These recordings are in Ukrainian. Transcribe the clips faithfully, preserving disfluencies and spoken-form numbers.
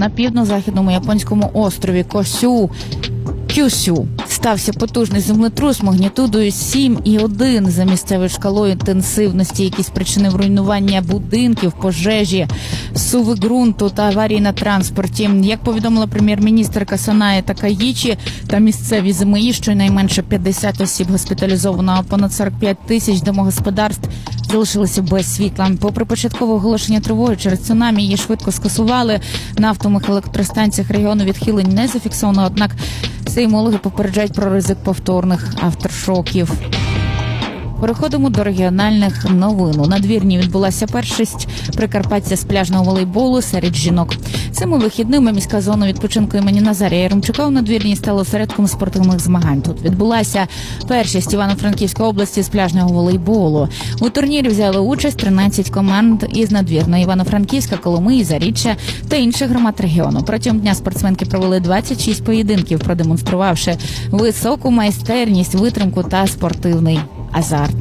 на південно-західному японському острові Косю, Кюсю, стався потужний землетрус магнітудою сім і один за місцевою шкалою інтенсивності, який спричинив руйнування будинків, пожежі, суви ґрунту та аварії на транспорті. Як повідомила прем'єр-міністерка Санае Такаїчі, та місцеві ЗМІ, щонайменше п'ятдесят осіб госпіталізовано, а понад сорок п'ять тисяч домогосподарств залишилися без світла. Попри початкове оголошення тривоги через цунамі, її швидко скасували. На атомних електростанціях регіону відхилень не зафіксовано, однак сеймологи попереджають про ризик повторних авторшоків. Переходимо до регіональних новин. У надвірні відбулася першість прикарпаття з пляжного волейболу серед жінок. Цими вихідними міська зона відпочинку імені Назарія Яремчука у надвірні стала осередком спортивних змагань. Тут відбулася першість Івано-Франківської області з пляжного волейболу. У турнірі взяли участь тринадцять команд із надвірної Івано-Франківська, Коломиї, Заріччя та інших громад регіону. Протягом дня спортсменки провели двадцять шість поєдинків, продемонструвавши високу майстерність, витримку та спортивний азарт.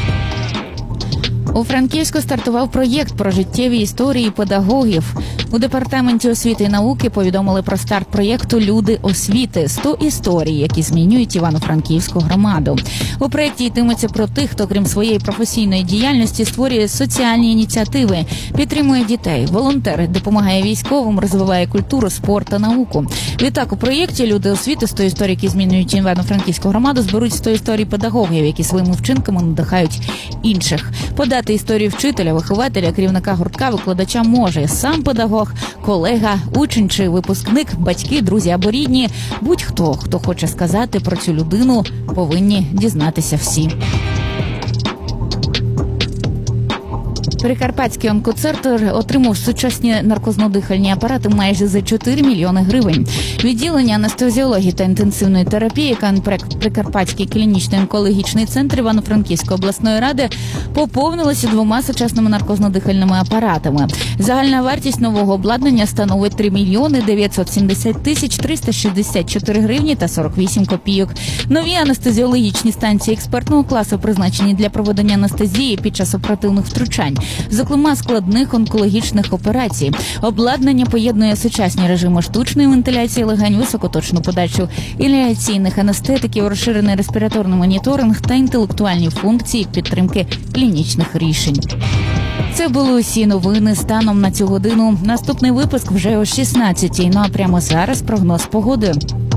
У Франківську стартував проєкт про життєві історії педагогів. У департаменті освіти і науки повідомили про старт проєкту «Люди освіти» – сто історій, які змінюють Івано-Франківську громаду. У проєкті йтиметься про тих, хто, крім своєї професійної діяльності, створює соціальні ініціативи, підтримує дітей, волонтери, допомагає військовим, розвиває культуру, спорт та науку. Відтак, у проєкті «Люди освіти» – сто історій, які змінюють Івано-Франківську громаду, зберуть сто історій педагогів, які своїми вчинками надихають інших. Подати історію вчителя, вихователя, керівника гуртка, викладача може сам педагог, колега, учень чи випускник, батьки, друзі або рідні. Будь-хто, хто хоче сказати про цю людину, повинні дізнатися всі. Прикарпатський онкоцентр отримав сучасні наркозно-дихальні апарати майже за чотири мільйони гривень. Відділення анестезіології та інтенсивної терапії Прикарпатський клінічний онкологічний центр Івано-Франківської обласної ради поповнилося двома сучасними наркозно-дихальними апаратами. Загальна вартість нового обладнання становить три мільйони дев'ятсот сімдесят тисяч триста шістдесят чотири гривні та сорок вісім копійок. Нові анестезіологічні станції експертного класу призначені для проведення анестезії під час оперативних втручань, зокрема складних онкологічних операцій. Обладнання поєднує сучасні режими штучної вентиляції легень, високоточну подачу інгаляційних анестетиків, розширений респіраторний моніторинг та інтелектуальні функції підтримки клінічних рішень. Це були усі новини станом на цю годину. Наступний випуск вже о шістнадцятій. Ну а прямо зараз прогноз погоди.